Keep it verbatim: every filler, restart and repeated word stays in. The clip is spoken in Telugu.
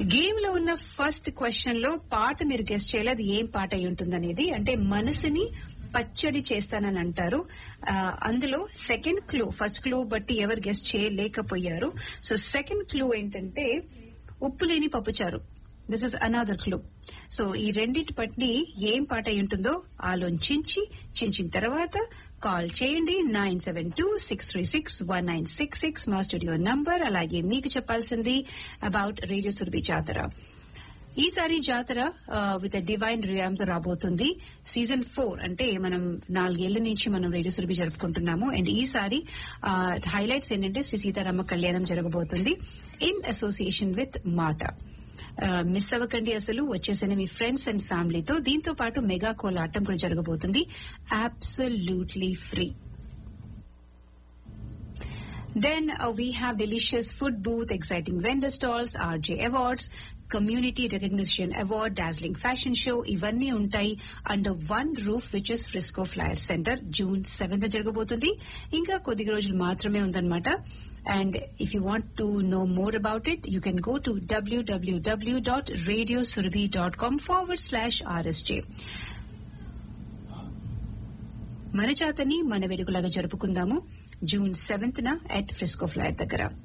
గేమ్ లో ఉన్న ఫస్ట్ క్వశ్చన్ లో పాట మీరు గెస్ట్ చేయాలి, అది ఏం పాట అయి ఉంటుందనేది. అంటే మనసుని పచ్చడి చేస్తానని అంటారు. అందులో సెకండ్ క్లూ, ఫస్ట్ క్లూ బట్టి ఎవరు గెస్ట్ చేయలేకపోయారు. సో సెకండ్ క్లూ ఏంటంటే ఉప్పు లేని పప్పుచారు. This is another clue. So ఈ రెండింటి పట్టి ఏం పాట అయి ఉంటుందో ఆలోచించి చించిన తర్వాత కాల్ చేయండి. Nine seven two six three six one nine six six మా స్టూడియో నంబర్. అలాగే మీకు చెప్పాల్సింది అబౌట్ రేడియో సురభి జాతర. ఈసారి జాతర విత్ డివైన్ రియామ్ తో రాబోతుంది. సీజన్ ఫోర్ అంటే మనం నాలుగేళ్ల నుంచి మనం రేడియో సురభి జరుపుకుంటున్నాము. అండ్ ఈసారి హైలైట్స్ ఏంటంటే శ్రీ సీతారామ కళ్యాణం జరగబోతుంది ఇన్ అసోసియేషన్ విత్ మాట. మిస్ అవ్వకండి, అసలు వచ్చేసిన మీ ఫ్రెండ్స్ అండ్ ఫ్యామిలీతో. దీంతో పాటు మెగా కోలాటం కూడా జరగబోతుంది, absolutely free. Then uh, we have delicious food booth, exciting vendor stalls, R J Awards, Community Recognition Award, dazzling fashion show. ఇవన్నీ ఉంటాయి under one roof, which is Frisco Flyer Center. June seventh జరగబోతుంది. ఇంకా కొద్ది రోజులు మాత్రమే ఉందన్నమాట. And if you want to know more about it, you can go to w w w dot radio surabhi dot com forward slash r s j. మన జాతని మన వేడుకలాగా జరుపుకుందాము జూన్ సెవెంత్ న అట్ ఫ్రిస్కో ఫ్లైర్ దగ్గర.